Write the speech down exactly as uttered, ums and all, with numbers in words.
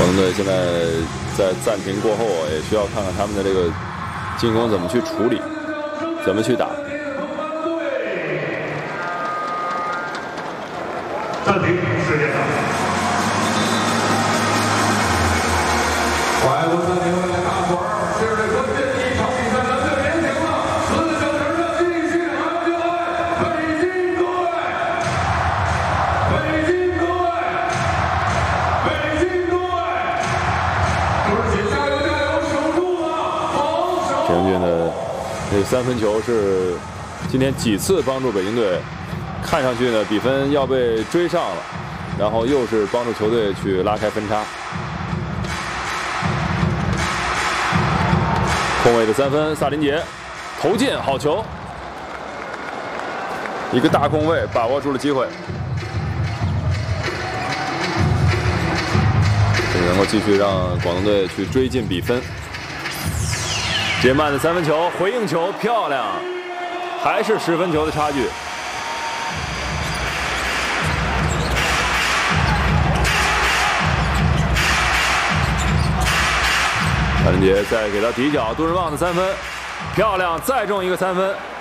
广东队现在在暂停过后，也需要看看他们的这个进攻怎么去处理，怎么去打。 暂停时间到。快乐暂停回来，大伙儿，这是关键一场比赛，咱们连停了，四小时的继续喊起来，北京队，北京队，北京队，而且加油加油，守住了，防守。 田军的这三分球是今天几次帮助北京队。 看上去呢，比分要被追上了，然后又是帮助球队去拉开分差。空位的三分，萨林杰投进，好球！一个大空位，把握住了机会，这能够继续让广东队去追进比分。杰曼的三分球，回应球漂亮，还是十分球的差距。 萨林杰再给他底角，杜润旺的三分，漂亮，再中一个三分。